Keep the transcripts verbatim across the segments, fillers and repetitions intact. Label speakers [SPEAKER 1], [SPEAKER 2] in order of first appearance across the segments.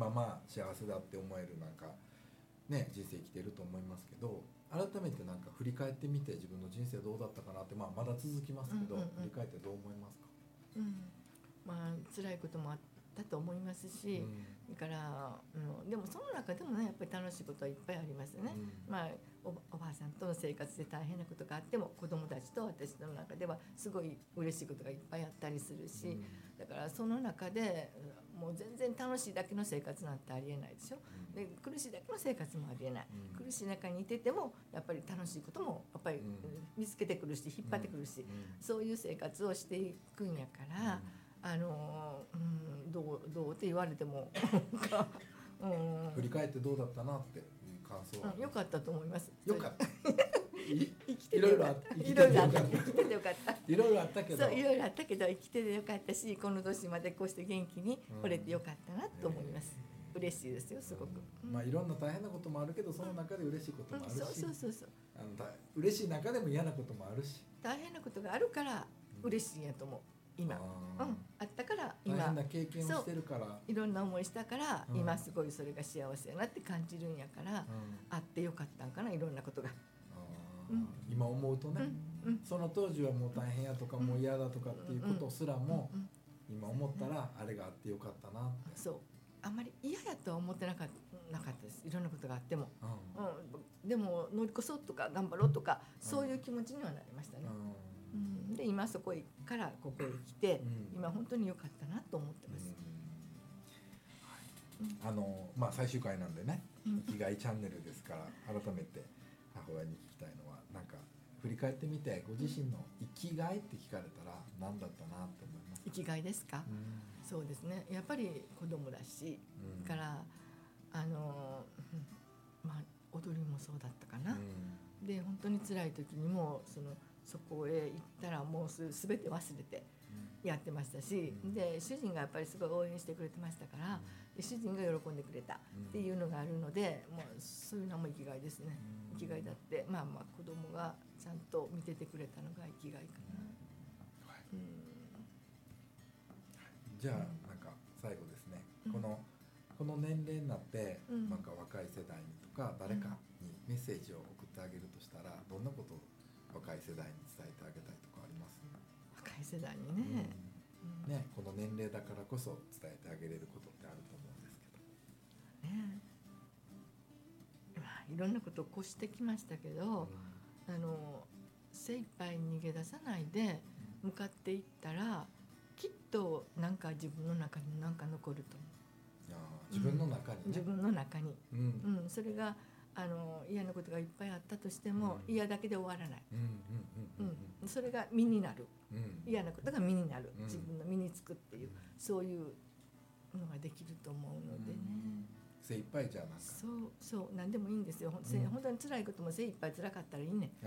[SPEAKER 1] 今まあ幸せだって思えるなんかね人生生きてると思いますけど、改めてなんか振り返ってみて自分の人生どうだったかなって、まあ、まだ続きますけど、うんうんうん、振り返ってどう思いますか？
[SPEAKER 2] うん、まあ辛いこともあったと思いますし、うん、だから、うん、でもその中でもねやっぱり楽しいことはいっぱいありますね、うん、まあ お, おばあさんとの生活で大変なことがあっても子供たちと私の中ではすごい嬉しいことがいっぱいあったりするし、うん、だからその中でもう全然楽しいだけの生活なんてありえないでしょ、うん、で苦しいだけの生活もありえない、うん、苦しい中にいててもやっぱり楽しいこともやっぱり見つけてくるし引っ張ってくるし、うん、そういう生活をしていくんやから、うん、あのうん、どうどうって言われても、
[SPEAKER 1] うん、振り返ってどうだったなっていう感想は、
[SPEAKER 2] うん、よかったと思います。
[SPEAKER 1] よかった
[SPEAKER 2] 生きて
[SPEAKER 1] いろいろあって
[SPEAKER 2] いろいろあった生きててよかった
[SPEAKER 1] いろいろあったけど
[SPEAKER 2] そういろいろあったけど生きててよかったし、この年までこうして元気に来れてよかったなと思います、うん、嬉しいですよすごく、
[SPEAKER 1] うん、まあいろんな大変なこともあるけどその中で嬉しいこともあるし、うん、
[SPEAKER 2] そうそうそうそう、
[SPEAKER 1] あの嬉しい中でも嫌なこともあるし、
[SPEAKER 2] 大変なことがあるから嬉しいんやと思う今、あ,、うん、あったから今
[SPEAKER 1] 大変な経験をしてるから
[SPEAKER 2] いろんな思いしたから、うん、今すごいそれが幸せやなって感じるんやから、うん、あってよかったんかな、いろんなことが、
[SPEAKER 1] うん、今思うとね、うん、その当時はもう大変やとか、うん、もう嫌だとかっていうことすらも、うん、今思ったらあれがあってよかったなって、
[SPEAKER 2] そうあんまり嫌やとは思ってなかった、なかったです、いろんなことがあっても、うんうん、でも乗り越そうとか頑張ろうとか、そういう気持ちにはなりましたね、うん、で今そこからここへ来て、うん、今本当に良かったなと思ってます、
[SPEAKER 1] うんはい、あのまあ、最終回なんでね、生きがいチャンネルですから改めて母親に聞きたいのは、なんか振り返ってみてご自身の生きがいって聞かれたら何だったなって思いますか？
[SPEAKER 2] 生きがいですか、うん、そうですね、やっぱり子供だし、うん、からあの、うん、まあ踊りもそうだったかな、うん、で本当に辛い時にもそのそこへ行ったらもうす全て忘れてやってましたし、うん、で主人がやっぱりすごい応援してくれてましたから、うん、で主人が喜んでくれたっていうのがあるので、もうそういうのも生きがいですね、うん、生きがいだって、まあまあ子供がちゃんと見ててくれたのが生きがいかな、うんはいうん、
[SPEAKER 1] じゃあなんか最後ですね、うん、このこの年齢になって、うん、なんか若い世代にとか誰かにメッセージを送ってあげるとしたら、どんなことを若い世代に伝えてあげたいとかあります？
[SPEAKER 2] 若い世代にね、
[SPEAKER 1] うん、ね、この年齢だからこそ伝えてあげれることってあると思うんですけどね、
[SPEAKER 2] いろんなことを越してきましたけど、うん、あの精一杯逃げ出さないで向かっていったら、きっとなんか自分の中に何か残ると思う。
[SPEAKER 1] あ自分の中に、ね
[SPEAKER 2] うん、自分の中に、うんうん、それがあの嫌なことがいっぱいあったとしても、うん、嫌だけで終わらない、それが身になる、うん、嫌なことが身になる、うん、自分の身につくっていう、うん、そういうのができると思うのでね、うん、
[SPEAKER 1] 精一杯じゃなんか
[SPEAKER 2] そうそう何でもいいんですよ、うん、本当に辛いことも精一杯辛かったらいいね、
[SPEAKER 1] うん、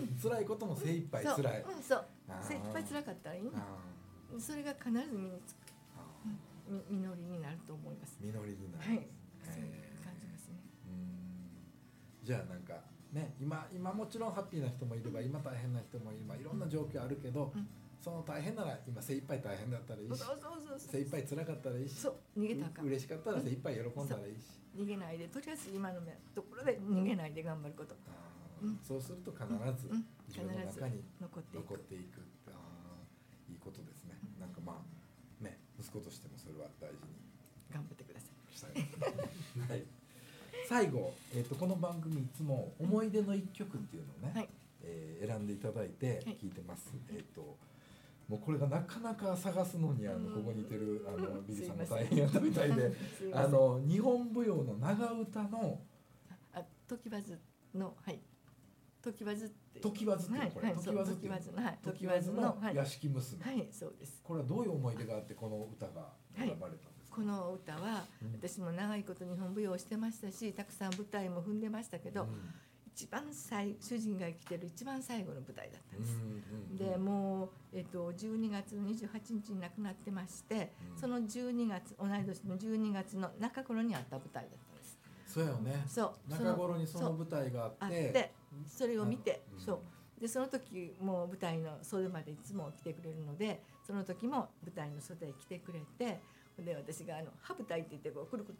[SPEAKER 1] 辛いことも精一杯辛い、
[SPEAKER 2] そう、うん、そう精一杯辛かったらいいね、それが必ず身につく、うん、実りになると思います。
[SPEAKER 1] 実りになる、
[SPEAKER 2] はい、そういう感じますね。
[SPEAKER 1] うんじゃあなんかね、今今もちろんハッピーな人もいれば、今大変な人もいれば、いろんな状況あるけど、うん、その大変なら今精一杯大変だったらいいし、
[SPEAKER 2] そうそうそうそう、
[SPEAKER 1] 精一杯辛かったらいいし、
[SPEAKER 2] そう逃げたらあかん、
[SPEAKER 1] 嬉しかったら精一杯喜んだらいいし、
[SPEAKER 2] 逃げないで、とりあえず今のところで逃げないで頑張ること、
[SPEAKER 1] うん、そうすると必ず自分の中に
[SPEAKER 2] 残っていく、
[SPEAKER 1] 残っていくって、あいいことですね、うん、なんかまあね、息子としてもそれは大事に
[SPEAKER 2] 頑張ってください。
[SPEAKER 1] したいですね。はい。最後、えー、とこの番組いつも思い出の一曲っていうのをね、はい、えー、選んでいただいて聞いてます。はい、えっ、ー、ともうこれがなかなか探すのにあのここにいてるあのビリーさんも大変やったみたいで、あの日本舞踊の長歌の
[SPEAKER 2] あ時わずのはい時わずって
[SPEAKER 1] 時わずっていうのこれ、はい、時わずっていうの時わずの屋敷娘、
[SPEAKER 2] はい、はい、そうです。こ
[SPEAKER 1] れはどういう思い出があってこの歌が選ばれたんですか？
[SPEAKER 2] この歌は、うん、私も長いこと日本舞踊をしてましたし、たくさん舞台も踏んでましたけど、うん、一番最主人が生きてる一番最後の舞台だったんです、うんうんうん、でもう、えっと、じゅうにがつのにじゅうはちにちに亡くなってまして、うん、そのじゅうにがつ同い年のじゅうにがつの中頃にあった舞台だったんです。
[SPEAKER 1] そうよね、そう中頃にその舞台があって、
[SPEAKER 2] あってそれを見て、うん、そうでその時もう舞台の袖までいつも来てくれるので、その時も舞台の袖へ来てくれて、で私があの羽舞台って言ってこうくるくる